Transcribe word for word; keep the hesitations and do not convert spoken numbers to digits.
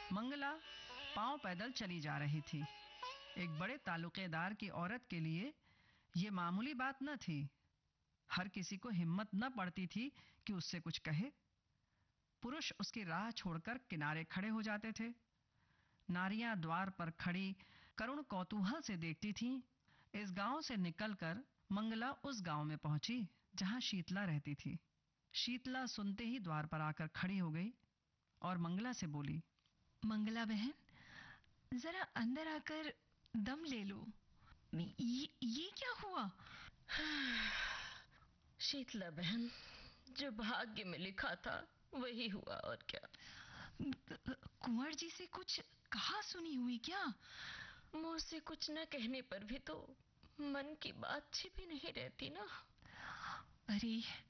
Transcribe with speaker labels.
Speaker 1: मंगला पांव पैदल चली जा रही थी। एक बड़े ताल्लुकेदार की औरत के लिए ये मामूली बात न थी। हर किसी को हिम्मत न पड़ती थी कि उससे कुछ कहे। पुरुष उसकी राह छोड़कर किनारे खड़े हो जाते थे। नारियां द्वार पर खड़ी करुण कौतूहल से देखती थीं। इस गांव से निकलकर मंगला उस गांव में पहुंची जहां शीतला रहती थी। शीतला सुनते ही द्वार पर आकर खड़ी हो गई और मंगला से बोली,
Speaker 2: मंगला बहन, जरा अंदर आकर दम ले लो। ये, ये क्या हुआ?
Speaker 3: शीतला बहन, जो भाग्य में लिखा था वही हुआ, और क्या।
Speaker 2: कुंवर जी से कुछ कहा सुनी हुई क्या?
Speaker 3: मुंह से कुछ न कहने पर भी तो मन की बात छिपी नहीं रहती ना।
Speaker 2: अरे